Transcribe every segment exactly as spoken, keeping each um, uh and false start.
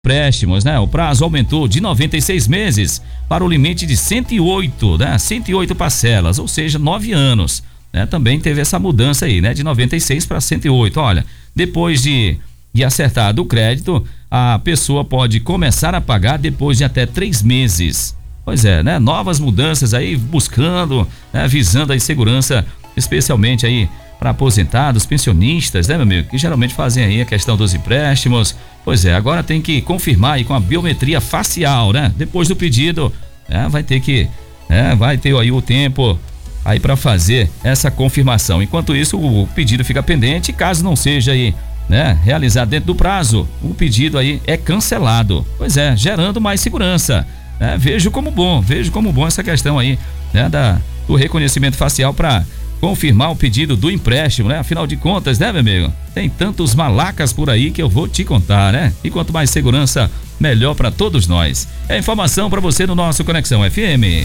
empréstimos, né? O prazo aumentou de noventa e seis meses para o limite de cento e oito, né? cento e oito parcelas, ou seja, nove anos, né? Também teve essa mudança aí, né? De noventa e seis para cento e oito. Olha, depois de, de acertado o crédito, a pessoa pode começar a pagar depois de até três meses. Pois é, né? Novas mudanças aí buscando, né? Visando a segurança, especialmente aí para aposentados, pensionistas, né, meu amigo? Que geralmente fazem aí a questão dos empréstimos. Pois é, agora tem que confirmar aí com a biometria facial, né? Depois do pedido, né, vai ter que, né, vai ter aí o tempo aí para fazer essa confirmação. Enquanto isso, o pedido fica pendente, caso não seja aí, né, realizado dentro do prazo, o pedido aí é cancelado. Pois é, gerando mais segurança. Né? Vejo como bom, vejo como bom essa questão aí, né, da, do reconhecimento facial para confirmar o pedido do empréstimo, né? Afinal de contas, né, meu amigo? Tem tantos malacas por aí que eu vou te contar, né? E quanto mais segurança, melhor para todos nós. É informação para você no nosso Conexão F M.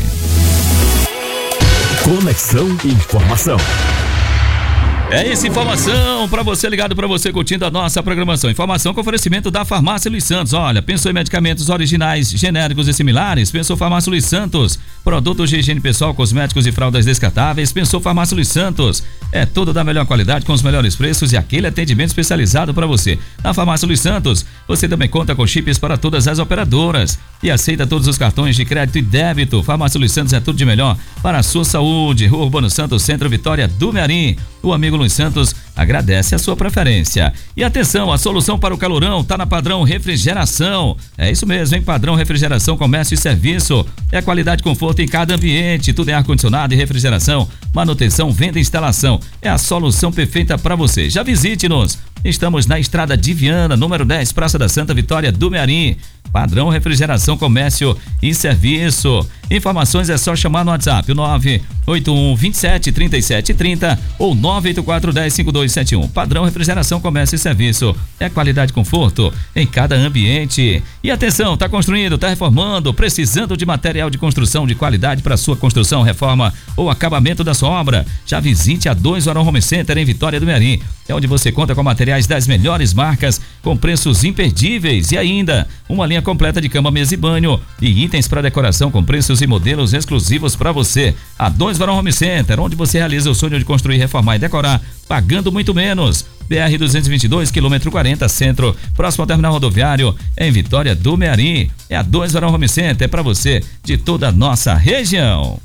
Conexão Informação. É isso, informação para você ligado, para você curtindo a nossa programação. Informação com oferecimento da Farmácia Luiz Santos. Olha, pensou em medicamentos originais, genéricos e similares? Pensou Farmácia Luiz Santos. Produtos de higiene pessoal, cosméticos e fraldas descartáveis? Pensou Farmácia Luiz Santos. É tudo da melhor qualidade, com os melhores preços e aquele atendimento especializado para você. Na Farmácia Luiz Santos, você também conta com chips para todas as operadoras e aceita todos os cartões de crédito e débito. Farmácia Luiz Santos é tudo de melhor para a sua saúde. Rua Urbano Santos, Centro Vitória do Mearim. O amigo Luiz Santos agradece a sua preferência. E atenção, a solução para o calorão tá na Padrão Refrigeração. É isso mesmo, hein? Padrão Refrigeração, comércio e serviço. É qualidade e conforto em cada ambiente. Tudo é ar-condicionado e refrigeração, manutenção, venda e instalação. É a solução perfeita para você. Já visite-nos. Estamos na Estrada de Viana, número dez, Praça da Santa Vitória do Mearim. Padrão Refrigeração, comércio e serviço. Informações é só chamar no WhatsApp, o nove oito um, vinte e sete, trinta e sete, trinta ou nove oito quatro, dez, cinquenta e dois setenta e um. Padrão Refrigeração, comércio e serviço. É qualidade e conforto em cada ambiente. E atenção, tá construindo, tá reformando, precisando de material de construção de qualidade para sua construção, reforma ou acabamento da sua obra? Já visite a dois Oral Home Center em Vitória do Mearim. É onde você conta com materiais das melhores marcas, com preços imperdíveis e ainda uma linha completa de cama, mesa e banho e itens para decoração com preços e modelos exclusivos para você. A dois Oral Home Center, onde você realiza o sonho de construir, reformar e decorar, pagando muito menos. B R duzentos e vinte e dois, quilômetro quarenta, centro, próximo ao terminal rodoviário, em Vitória do Mearim. É a dois Oral Home Center para você de toda a nossa região.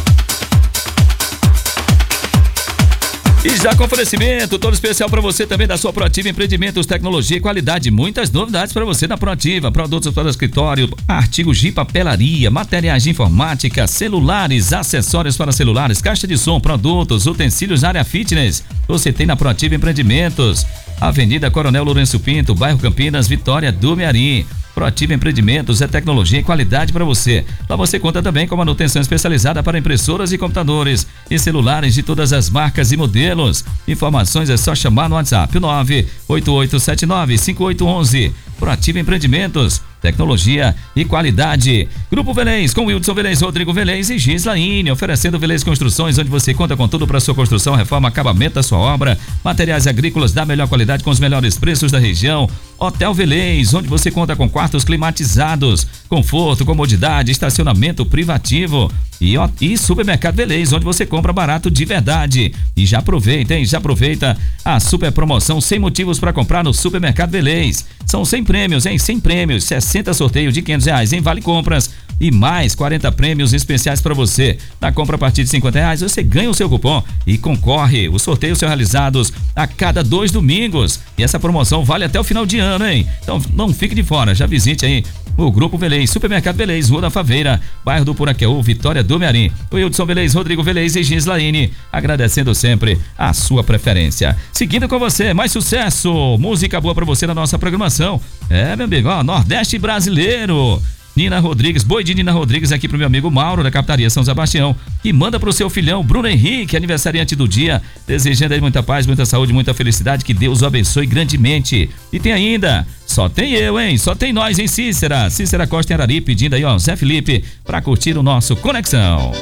E já com oferecimento todo especial para você também da sua Proativa Empreendimentos, tecnologia e qualidade. Muitas novidades para você na Proativa. Produtos para o escritório, artigos de papelaria, materiais de informática, celulares, acessórios para celulares, caixa de som, produtos, utensílios na área fitness. Você tem na Proativa Empreendimentos. Avenida Coronel Lourenço Pinto, bairro Campinas, Vitória do Mearim. Proativa Empreendimentos é tecnologia e qualidade para você. Lá você conta também com manutenção especializada para impressoras e computadores e celulares de todas as marcas e modelos. Informações é só chamar no WhatsApp nove oito oito sete nove, cinco oito um um. Proativa Empreendimentos, tecnologia e qualidade. Grupo Velez, com Wilson Velez, Rodrigo Velez e Gislaine, oferecendo Velez Construções, onde você conta com tudo para sua construção, reforma, acabamento da sua obra, materiais agrícolas da melhor qualidade com os melhores preços da região. Hotel Velez, onde você conta com quartos climatizados, conforto, comodidade, estacionamento privativo. E, ó, e Supermercado Velez, onde você compra barato de verdade. E já aproveita, hein? Já aproveita a super promoção sem motivos para comprar no Supermercado Velez. São cem prêmios, hein? cem prêmios, sessenta sorteios de quinhentos reais em Vale Compras e mais quarenta prêmios especiais para você. Na compra a partir de cinquenta reais, você ganha o seu cupom e concorre. Os sorteios são realizados a cada dois domingos. E essa promoção vale até o final de ano, hein? Então não fique de fora, já visite aí o Grupo Velez, Supermercado Velez, Rua da Faveira, bairro do Puraqueú, Vitória do Mearim. O Wilson Velez, Rodrigo Velez e Gislaine, agradecendo sempre a sua preferência. Seguindo com você, mais sucesso, música boa pra você na nossa programação. É, meu amigo, ó, Nordeste Brasileiro. Nina Rodrigues, boi de Nina Rodrigues aqui pro meu amigo Mauro, da Captaria São Sebastião, que manda pro seu filhão Bruno Henrique, aniversariante do dia, desejando aí muita paz, muita saúde, muita felicidade, que Deus o abençoe grandemente. E tem ainda, só tem eu, hein? Só tem nós, hein, Cícera? Cícera Costa em Arari, pedindo aí, ó, Zé Felipe, pra curtir o nosso Conexão.